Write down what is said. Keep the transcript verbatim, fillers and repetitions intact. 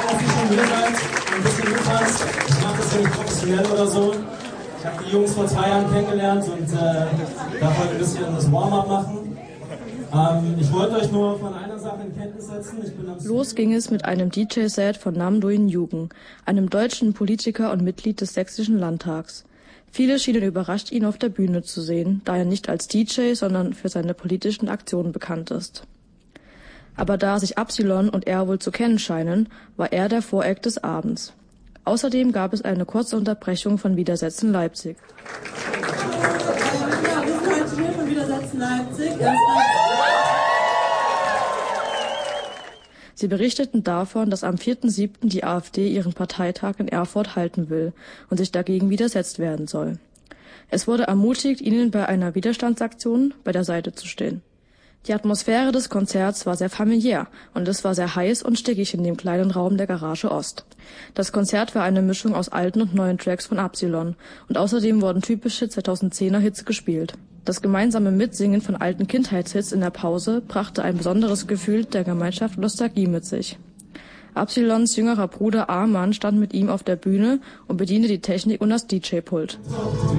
dass ihr schon hier seid, ein bisschen mittanzt. Ich mache das ja nicht professionell oder so. Ich habe die Jungs vor zwei Jahren kennengelernt und äh, darf heute ein bisschen das Warm-up machen. Ähm, ich wollte euch nur von einer Sache in Kenntnis setzen. Ich bin am Los ging es mit einem D J-Set von Nam Do-in-Yugen, einem deutschen Politiker und Mitglied des Sächsischen Landtags. Viele schienen überrascht, ihn auf der Bühne zu sehen, da er nicht als D J, sondern für seine politischen Aktionen bekannt ist. Aber da sich Absilon und er wohl zu kennen scheinen, war er der Voreck des Abends. Außerdem gab es eine kurze Unterbrechung von Widersätzen Leipzig. Ja, wir sind heute hier von Widersätzen Leipzig. Sie berichteten davon, dass am vierten siebten die AfD ihren Parteitag in Erfurt halten will und sich dagegen widersetzt werden soll. Es wurde ermutigt, ihnen bei einer Widerstandsaktion bei der Seite zu stehen. Die Atmosphäre des Konzerts war sehr familiär und es war sehr heiß und stickig in dem kleinen Raum der Garage Ost. Das Konzert war eine Mischung aus alten und neuen Tracks von Absilon und außerdem wurden typische zweitausendzehner Hits gespielt. Das gemeinsame Mitsingen von alten Kindheitshits in der Pause brachte ein besonderes Gefühl der Gemeinschaft und Nostalgie mit sich. Absilons jüngerer Bruder Arman stand mit ihm auf der Bühne und bediente die Technik und das D J-Pult.